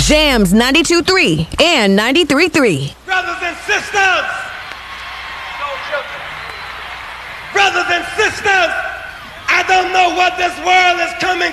Jams 92.3 and 93.3. Brothers and sisters, brothers and sisters, I don't know what this world is coming